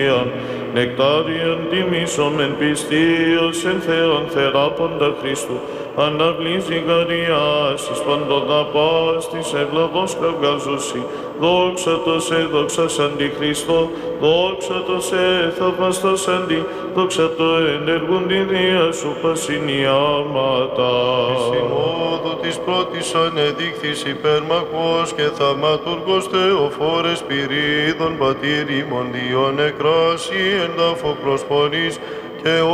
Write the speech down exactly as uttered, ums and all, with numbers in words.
νεκτάριον τιμήσομεν πιστίος εν Θεόν θεράποντα Χριστού, αναβλύζει γαριάς εις παντοδά πας της ευλαβώς καυγάζουσι, δόξα το σε δόξας αντί Χριστό, δόξα το σε θαυμαστός αντί, δόξα το ενεργούν τη δία σου πασινιάματα. Η συνόδου της πρώτης ανεδείχθης υπερμαχός και θαυματουργός Θεοφόρες Πυρίδων πατήρ ημών Διόν εκράσει εν τάφο προσπορής και